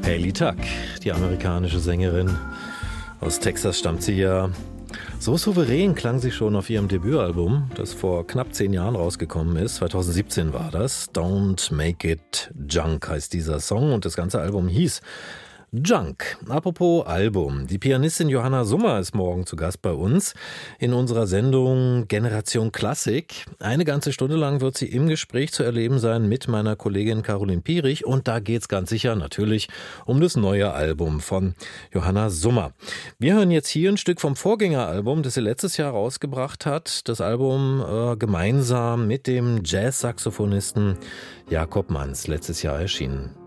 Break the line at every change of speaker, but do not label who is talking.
Hayley Tuck, die amerikanische Sängerin. Aus Texas stammt sie ja. So souverän klang sie schon auf ihrem Debütalbum, das vor knapp 10 Jahren rausgekommen ist. 2017 war das. Don't Make It Junk heißt dieser Song und das ganze Album hieß Junk. Apropos Album. Die Pianistin Johanna Summer ist morgen zu Gast bei uns in unserer Sendung Generation Klassik. Eine ganze Stunde lang wird sie im Gespräch zu erleben sein mit meiner Kollegin Caroline Pierich und da geht's ganz sicher natürlich um das neue Album von Johanna Summer. Wir hören jetzt hier ein Stück vom Vorgängeralbum, das sie letztes Jahr rausgebracht hat. Das Album gemeinsam mit dem Jazz-Saxophonisten Jakob Manz, letztes Jahr erschienen.